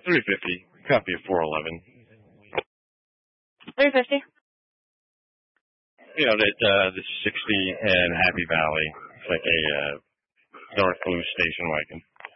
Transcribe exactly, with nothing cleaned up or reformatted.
three fifty. Copy of four eleven. three fifty. You know, that, uh, the sixty and Happy Valley. It's like a, uh, dark blue station wagon.